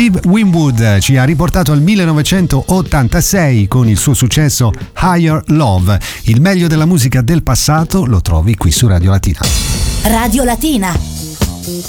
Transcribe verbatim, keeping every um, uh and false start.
Steve Winwood ci ha riportato al millenovecentottantasei con il suo successo Higher Love. Il meglio della musica del passato lo trovi qui su Radio Latina. Radio Latina.